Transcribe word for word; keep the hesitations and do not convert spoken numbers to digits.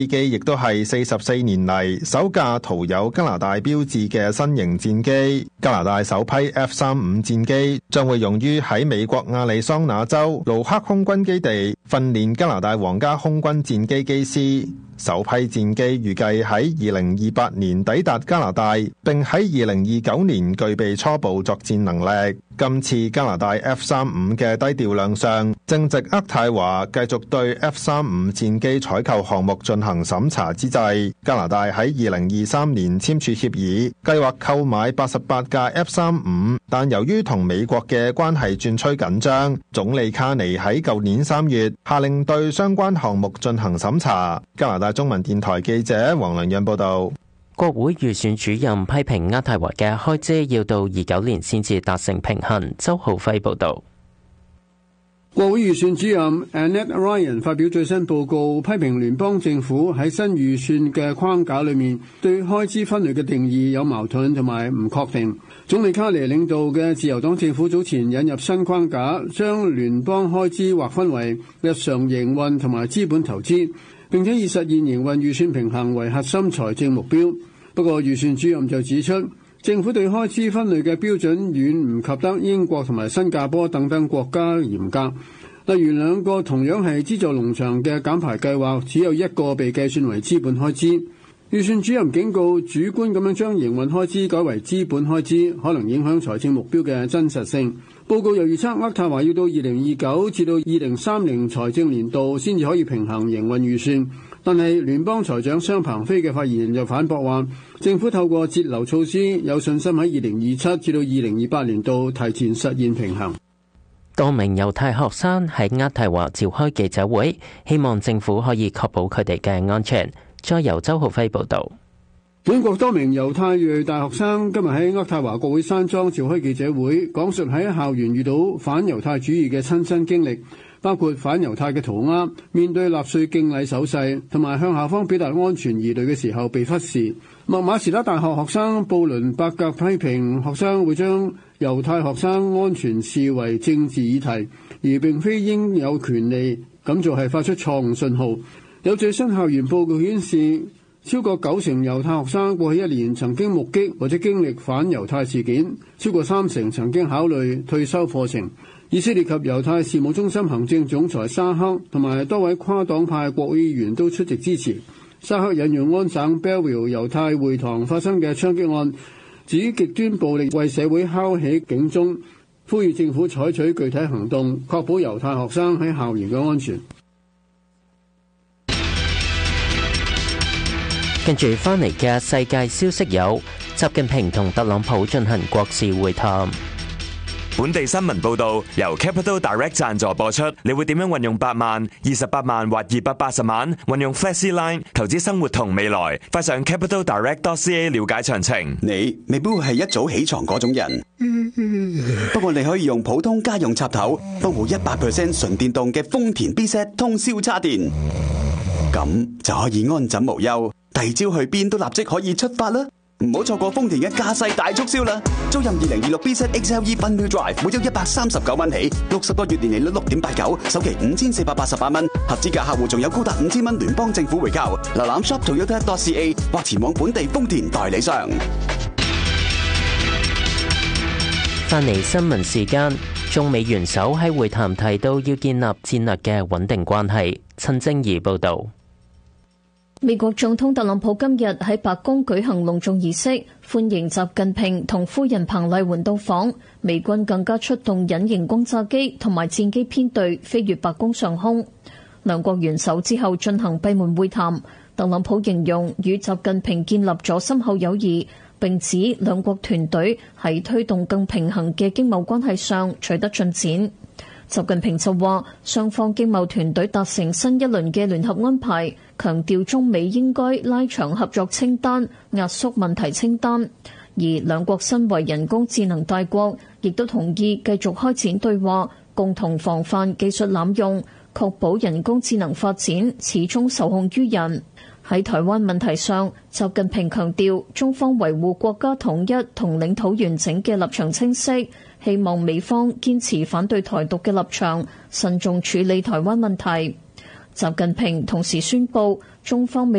飛機亦都係四十四年嚟首架塗有加拿大標誌嘅新型戰機。加拿大首批 F 三五戰機將會用於喺美國亞利桑那州盧克空軍基地訓練加拿大皇家空軍戰機機師。首批戰機預計喺二零二八年抵達加拿大，並喺二零二九年具備初步作戰能力。今次加拿大 F 三五嘅低調亮相，正值渥太華繼續對 F 三五戰機採購項目進行審查之際，加拿大喺二零二三年簽署協議，計劃購買八十八架 F 三五，但由於同美國嘅關係轉趨緊張，總理卡尼喺舊年三月下令對相關項目進行審查。加拿大中文電台記者黃良潤報道。 國會預算主任批評渥太華嘅開支要到二九年先至達成平衡。周浩輝報道。 國會預算主任 Annette Ryan 發表最新報告，批評聯邦政府喺新預算嘅框架裏面對開支分類嘅定義有矛盾同埋唔確定。總理卡尼領導嘅自由黨政府早前引入新框架，將聯邦開支劃分為日常營運同埋資本投資，並且以實現營運預算平衡為核心財政目標。不過預算主任就指出，政府對開支分類嘅標準遠唔及得英國同埋新加坡等等國家嚴格。例如兩個同樣係資助農場嘅減排計劃，只有一個被計算為資本開支。預算主任警告，主觀咁樣將營運開支改為資本開支，可能影響財政目標嘅真實性。報告又預測渥太華要到二零二九至到二零三零財政年度先至可以平衡營運預算。但係聯邦財長商鵬飛嘅發言就反駁話，政府透過節流措施有信心喺二零二七至到二零二八年度提前實現平衡。 多名猶太學生喺渥太華召開記者會，希望政府可以確保佢哋嘅安全。再由周浩輝報導。 本國多名猶太裔大學生今日喺渥太華國會山莊召開記者會，講述喺校園遇到反猶太主義嘅親身經歷，包括反猶太嘅塗鴉、面對納粹敬禮手勢，同埋向校方表達安全疑慮嘅時候被忽視。麥馬士德大學學生布倫伯格批評學生會將猶太學生安全視為政治議題，而並非應有權利，咁做係發出錯誤信號。有最新校園報告顯示，超過九成猶太學生過去一年曾經目擊或者經歷反猶太事件，超過三成曾經考慮退修課程。以色列及猶太事務中心行政總裁沙克同埋多位跨黨派國會議員都出席支持。沙克引用安省 Bellevue 猶太會堂發生嘅槍擊案，指極端暴力為社會敲起警鐘，呼籲政府採取具體行動，確保猶太學生喺校園嘅安全。 跟住翻嚟嘅世界消息有，習近平同特朗普進行國事會談。 本地新聞報道，由 Capital Direct 贊助播出。你會點樣運用八萬、二十八萬或二百八十萬運用 FlexiLine 投資生活同未來？快上 capital direct dot c a 了解詳情。 你未必會係一早起床嗰種人，不過你可以用普通家用插頭幫補一百 percent 純電動嘅豐田 B Z 通宵叉電，咁就可以安枕無憂。第二朝去邊都立即可以出發啦！唔好錯過豐田嘅駕駛大促銷啦！租任二零二六 B Z X L E Bundle Drive，每周一百三十九蚊起，六十個月年利率六點八九，首期五千四百八十八蚊。合資格客戶仲有高達五千蚊聯邦政府回購。瀏覽 shop toyota dot c a 或前往本地豐田代理商。 翻嚟新聞時間，中美元首喺會談提到要建立戰略嘅穩定關係。陳晶儀報導。 美國總統特朗普今日喺白宮舉行隆重儀式，歡迎習近平同夫人彭麗媛到訪。美軍更加出動隱形轟炸機同埋戰機編隊飛越白宮上空。兩國元首之後進行閉門會談。特朗普形容與習近平建立咗深厚友誼，並指兩國團隊喺推動更平衡嘅經貿關係上取得進展。習近平就話，雙方經貿團隊達成新一輪嘅聯合安排，強調中美應該拉長合作清單，壓縮問題清單。而兩國身為人工智能大國，亦都同意繼續開展對話，共同防範技術濫用，確保人工智能發展始終受控於人。喺台灣問題上，習近平強調中方維護國家統一同領土完整嘅立場清晰，希望美方堅持反對台獨嘅立場，慎重處理台灣問題。 習近平同時宣布，中方未